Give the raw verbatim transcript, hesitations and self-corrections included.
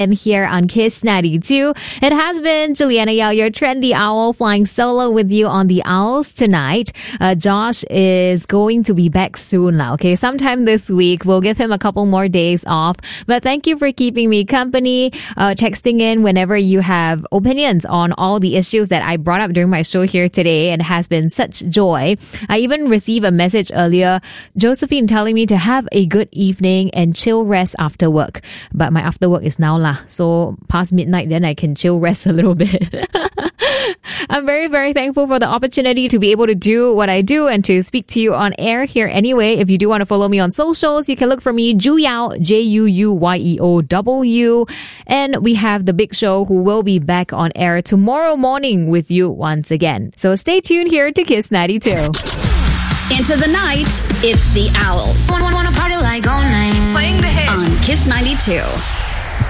I'm here on Kiss ninety-two. It has been Juliana Yao, your trendy owl, flying solo with you on the Owls tonight. Uh, Josh is going to be back soon now, okay? Sometime this week. We'll give him a couple more days off. But thank you for keeping me company, uh, texting in whenever you have opinions on all the issues that I brought up during my show here today, and it has been such joy. I even received a message earlier, Josephine telling me to have a good evening and chill rest after work. But my after work is now lah. So past midnight, then I can chill rest a little bit. I'm very, very thankful for the opportunity to be able to do what I do and to speak to you on air here anyway. If you do want to follow me on socials, you can look for me, Ju Yao, J U U Y E O W. And we have The Big Show, who will be back on air tomorrow morning with you once again. So stay tuned here to Kiss ninety-two. Into the night, it's the Owls. Wanna, wanna party like all night. Playing the hits on Kiss ninety-two.